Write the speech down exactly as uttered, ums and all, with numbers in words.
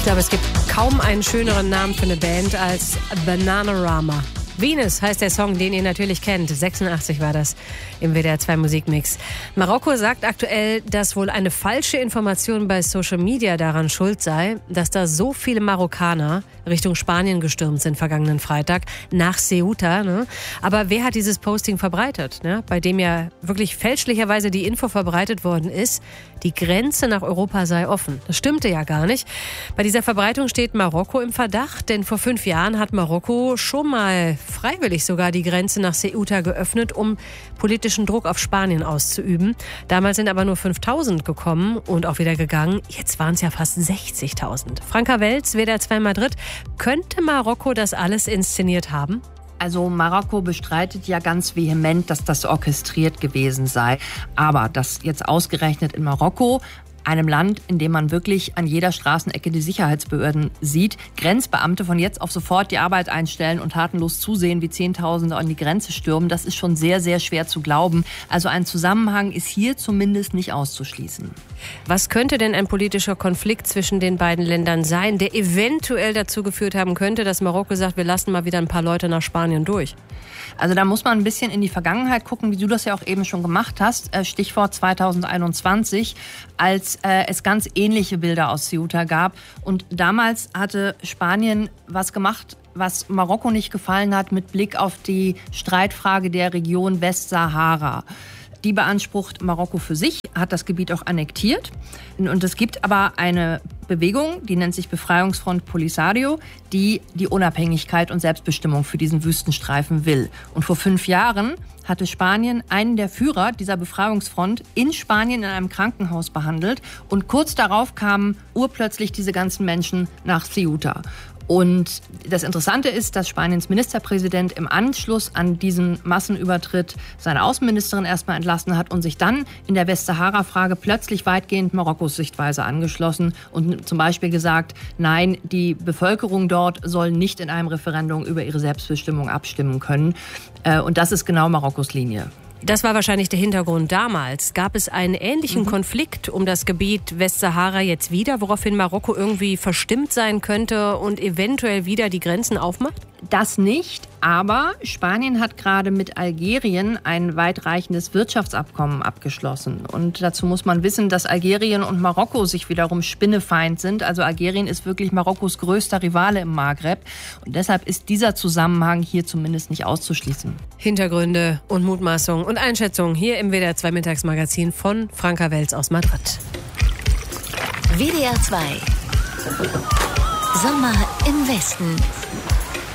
Ich glaube, es gibt kaum einen schöneren Namen für eine Band als Bananarama. Venus heißt der Song, den ihr natürlich kennt. sechsundachtzig war das im W D R zwei Musikmix. Marokko sagt aktuell, dass wohl eine falsche Information bei Social Media daran schuld sei, dass da so viele Marokkaner Richtung Spanien gestürmt sind vergangenen Freitag nach Ceuta. Ne? Aber wer hat dieses Posting verbreitet? Ne? Bei dem ja wirklich fälschlicherweise die Info verbreitet worden ist, die Grenze nach Europa sei offen. Das stimmte ja gar nicht. Bei dieser Verbreitung steht Marokko im Verdacht, denn vor fünf Jahren hat Marokko schon mal freiwillig sogar die Grenze nach Ceuta geöffnet, um politischen Druck auf Spanien auszuüben. Damals sind aber nur fünftausend gekommen und auch wieder gegangen. Jetzt waren es ja fast sechzigtausend. Franka Welz, W D R zwei Madrid. Könnte Marokko das alles inszeniert haben? Also Marokko bestreitet ja ganz vehement, dass das orchestriert gewesen sei. Aber dass jetzt ausgerechnet in Marokko, einem Land, in dem man wirklich an jeder Straßenecke die Sicherheitsbehörden sieht, Grenzbeamte von jetzt auf sofort die Arbeit einstellen und tatenlos zusehen, wie Zehntausende an die Grenze stürmen, das ist schon sehr, sehr schwer zu glauben. Also ein Zusammenhang ist hier zumindest nicht auszuschließen. Was könnte denn ein politischer Konflikt zwischen den beiden Ländern sein, der eventuell dazu geführt haben könnte, dass Marokko sagt, wir lassen mal wieder ein paar Leute nach Spanien durch? Also da muss man ein bisschen in die Vergangenheit gucken, wie du das ja auch eben schon gemacht hast. Stichwort zweitausendeinundzwanzig, als äh, es ganz ähnliche Bilder aus Ceuta gab. Und damals hatte Spanien was gemacht, was Marokko nicht gefallen hat, mit Blick auf die Streitfrage der Region Westsahara. Die beansprucht Marokko für sich, hat das Gebiet auch annektiert. Und es gibt aber eine Bewegung, die nennt sich Befreiungsfront Polisario, die die Unabhängigkeit und Selbstbestimmung für diesen Wüstenstreifen will. Und vor fünf Jahren hatte Spanien einen der Führer dieser Befreiungsfront in Spanien in einem Krankenhaus behandelt. Und kurz darauf kamen urplötzlich diese ganzen Menschen nach Ceuta. Und das Interessante ist, dass Spaniens Ministerpräsident im Anschluss an diesen Massenübertritt seine Außenministerin erstmal entlassen hat und sich dann in der Westsahara-Frage plötzlich weitgehend Marokkos Sichtweise angeschlossen und zum Beispiel gesagt, nein, die Bevölkerung dort soll nicht in einem Referendum über ihre Selbstbestimmung abstimmen können. Und das ist genau Marokkos Linie. Das war wahrscheinlich der Hintergrund damals. Gab es einen ähnlichen mhm. Konflikt um das Gebiet Westsahara jetzt wieder, woraufhin Marokko irgendwie verstimmt sein könnte und eventuell wieder die Grenzen aufmacht? Das nicht, aber Spanien hat gerade mit Algerien ein weitreichendes Wirtschaftsabkommen abgeschlossen. Und dazu muss man wissen, dass Algerien und Marokko sich wiederum spinnefeind sind. Also Algerien ist wirklich Marokkos größter Rivale im Maghreb. Und deshalb ist dieser Zusammenhang hier zumindest nicht auszuschließen. Hintergründe und Mutmaßungen und Einschätzungen hier im W D R zwei Mittagsmagazin von Franka Welz aus Madrid. W D R zwei Sommer im Westen.